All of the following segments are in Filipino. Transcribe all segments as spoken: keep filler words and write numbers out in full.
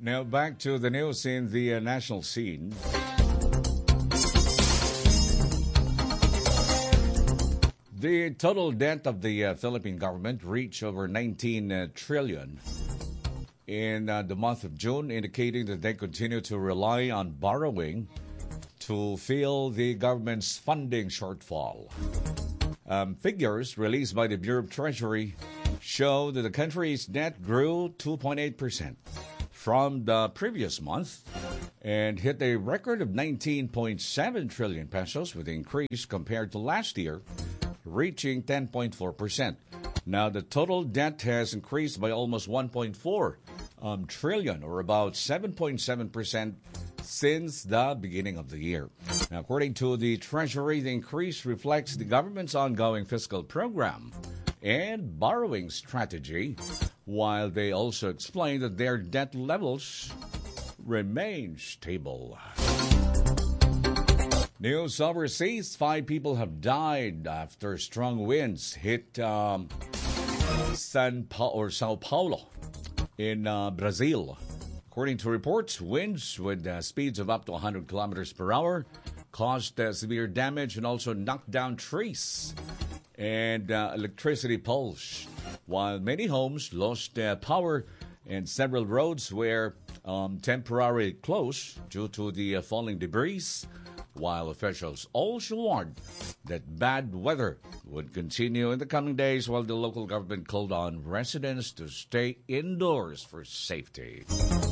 Now back to the news in the uh, national scene. The total debt of the uh, Philippine government reached over nineteen uh, trillion in uh, the month of June, indicating that they continue to rely on borrowing to fill the government's funding shortfall. Um, figures released by the Bureau of Treasury show that the country's debt grew two point eight percent from the previous month and hit a record of nineteen point seven trillion pesos, with an increase compared to last year, reaching ten point four percent. Now, the total debt has increased by almost one point four um, trillion, or about seven point seven percent since the beginning of the year. Now, according to the Treasury, the increase reflects the government's ongoing fiscal program and borrowing strategy, while they also explain that their debt levels remain stable. News overseas, five people have died after strong winds hit um, San pa- or Sao Paulo in uh, Brazil. According to reports, winds with uh, speeds of up to one hundred kilometers per hour caused uh, severe damage and also knocked down trees and uh, electricity poles, while many homes lost uh, power and several roads were um, temporarily closed due to the uh, falling debris, while officials also warned that bad weather would continue in the coming days, while the local government called on residents to stay indoors for safety.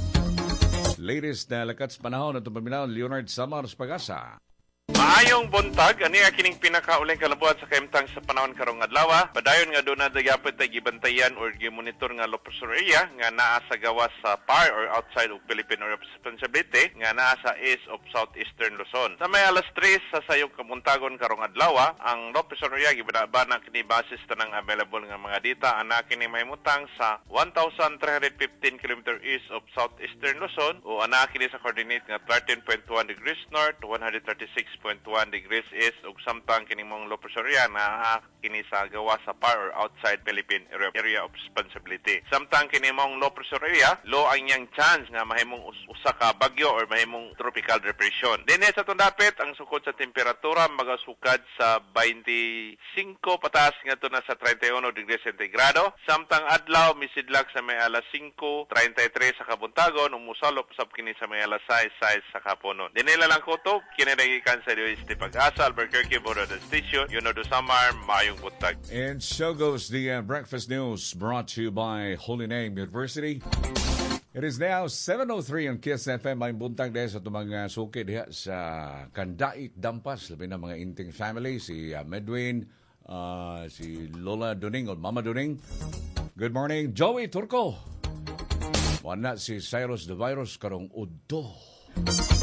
Latest na lakat sa panahon at paminaw, Leonard Samar Pagasa. Maayong buntag, ani akining pinakauling kalabuan sa kaimtang sa panahon karong adlaw. Padayon nga doon na dagapit ay gibantayan or gimonitor nga low pressure area nga naa sa gawas sa P A R or outside of Philippine Area of Responsibility nga naa sa east of southeastern Luzon. Sa may alas tres sa sayong kamuntagon karong adlaw, ang low pressure area gibana kini basis tanang available nga mga data ana kini mahimutang sa one thousand three hundred fifteen kilometers east of southeastern Luzon o ana kini sa coordinate nga thirteen point one degrees north, one hundred thirty-six point one degrees east ug samtang kini mong low pressure area na kini sa gawas sa P A R or outside Philippine area of responsibility. Samtang kini mong low pressure area, low ang yang chance nga mahimong us- usa ka bagyo or mahimong tropical depression. Dinhi sa tundapit ang sukod sa temperatura magasukad sa twenty-five pataas ngadto na sa thirty-one degrees centigrado. Samtang adlaw misidlak sa may alas five thirty-three sa kabuntagon ug musalop sab kini sa may alas six sa kaponon. Dinhi lang kutob kini nagikan sa Este Pag-asa, Albuquerque, Border Station, Yuno do Samar, Mayong Buntag. And so goes the uh, breakfast news brought to you by Holy Name University. It is now seven oh three on Kiss F M. Mayong Buntag dahil sa itong mga suki diha sa Kandait Dampas, labi na mga inting family, si uh, Medwin, uh, si Lola Duning o Mama Duning. Good morning, Joey Turco. Wala si Cyrus the Virus karong udto.